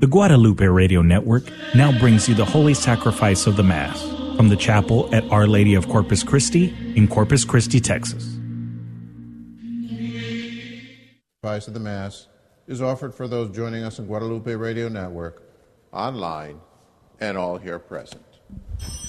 The Guadalupe Radio Network now brings you the Holy Sacrifice of the Mass from the chapel at Our Lady of Corpus Christi in Corpus Christi, Texas. Sacrifice of the Mass is offered for those joining us in Guadalupe Radio Network, online, and all here present.